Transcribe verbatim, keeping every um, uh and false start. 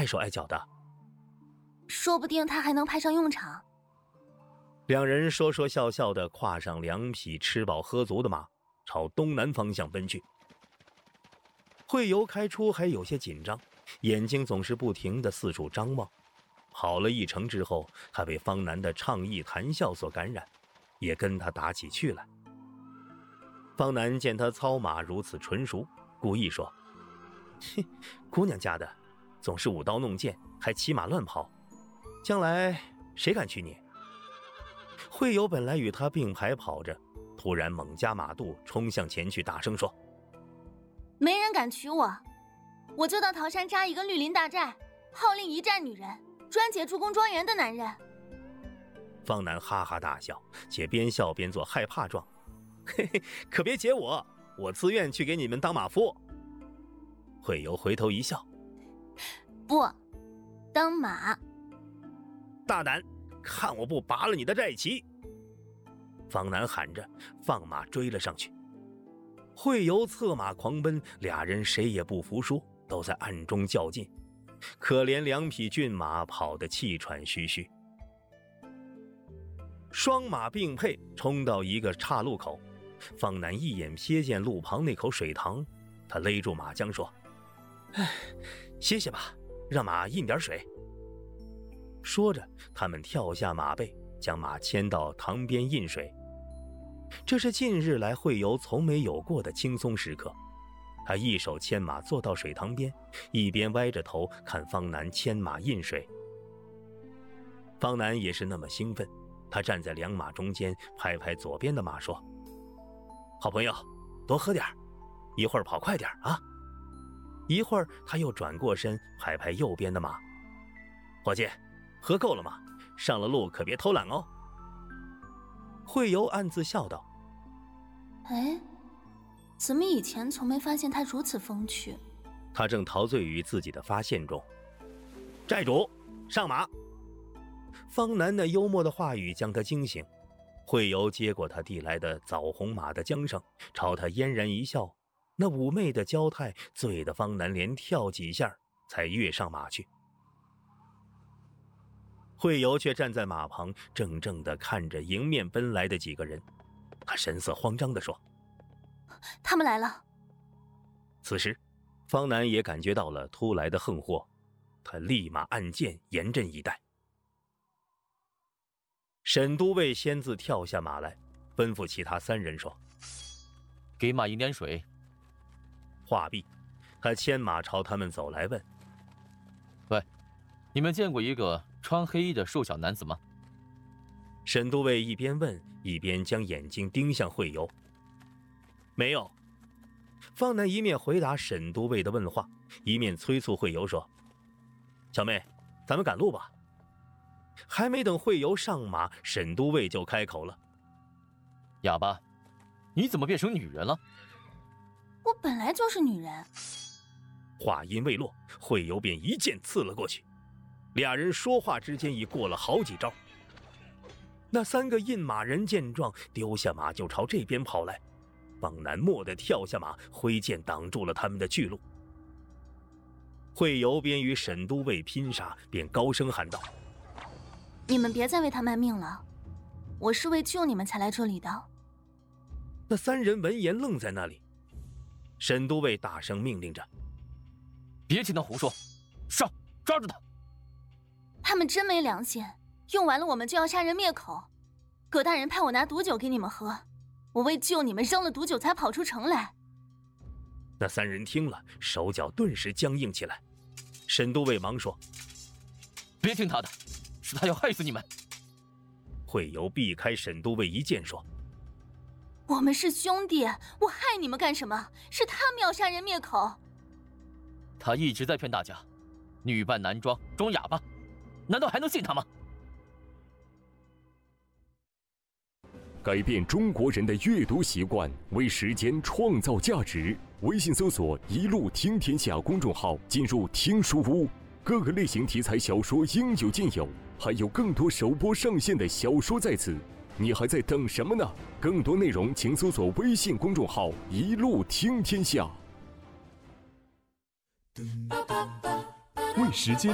手碍脚的。 说不定他还能派上用场。 两人说说笑笑地跨上两匹吃饱喝足的马，朝东南方向奔去。惠游开出还有些紧张，眼睛总是不停地四处张望。跑了一程之后，他被方南的畅意谈笑所感染，也跟他打起趣来。方南见他操马如此纯熟，故意说：“嘿，姑娘家的，总是舞刀弄剑，还骑马乱跑，将来谁敢娶你？”惠游本来与他并排跑着，突然猛加马肚，冲向前去，大声说：“ 没人敢娶我，我就到桃山扎一个绿林大寨，号令一寨女人，专劫助攻庄园的男人。” 方南哈哈大笑，且边笑边做害怕状：“嘿嘿，可别劫我，我自愿去给你们当马夫。”惠游回头一笑：“ 不，当马。” 大胆，看我不拔了你的寨旗！方南喊着，放马追了上去。惠游策马狂奔，俩人谁也不服输，都在暗中较劲。可怜两匹骏马跑得气喘吁吁。双马并配冲到一个岔路口，方南一眼瞥见路旁那口水塘，他勒住马缰说：“哎，歇歇吧，让马饮点水。”说着，他们跳下马背，将马牵到塘边饮水。这是近日来惠游从没有过的轻松时刻。他一手牵马坐到水塘边，一边歪着头看方南牵马饮水。方南也是那么兴奋，他站在两马中间，拍拍左边的马说：“好朋友，多喝点，一会儿跑快点啊！”一会儿他又转过身，拍拍右边的马：“伙计，喝够了吗？上了路可别偷懒哦。”惠游暗自笑道：“ 哎，怎么以前从没发现他如此风趣？” 他正陶醉于自己的发现中。“寨主，上马！”方南那幽默的话语将他惊醒。惠游接过他递来的枣红马的缰绳，朝他嫣然一笑，那妩媚的娇态醉得方南连跳几下才跃上马去。惠游却站在马旁，怔怔地看着迎面奔来的几个人，他神色慌张地说：“ 他们来了。” 此时，方南也感觉到了突来的横祸，他立马按剑，严阵以待。沈都尉先自跳下马来，吩咐其他三人说：“ 给马饮点水。” 话毕，他牵马朝他们走来，问：“ 喂，你们见过一个穿黑衣的瘦小男子吗？” 沈都尉一边问，一边将眼睛盯向惠游。“没有。”方南一面回答沈都尉的问话，一面催促惠游说：“小妹，咱们赶路吧。”还没等惠游上马，沈都尉就开口了：“ 哑巴，你怎么变成女人了？”“ 我本来就是女人。” 话音未落，惠游便一剑刺了过去。俩人说话之间已过了好几招。那三个印马人见状，丢下马就朝这边跑来。方南蓦地跳下马，挥剑挡住了他们的去路。惠游边与沈都尉拼杀，便高声喊道：“ 你们别再为他卖命了，我是为救你们才来这里的。” 那三人闻言愣在那里。沈都尉大声命令着：“ 别听他胡说，上，抓住他！” 他们真没良心，用完了我们就要杀人灭口。葛大人派我拿毒酒给你们喝，我为救你们扔了毒酒才跑出城来。 那三人听了，手脚顿时僵硬起来。沈都尉忙说：“ 别听他的，是他要害死你们。” 惠游避开沈都尉一剑说：“ 我们是兄弟，我害你们干什么？是他们要杀人灭口。” 他一直在骗大家，女扮男装，装哑巴，难道还能信他吗？ 改变中国人的阅读习惯，为时间创造价值。微信搜索“一路听天下”公众号，进入听书屋，各个类型题材小说应有尽有，还有更多首播上线的小说在此。你还在等什么呢？更多内容请搜索微信公众号“一路听天下”。 为时间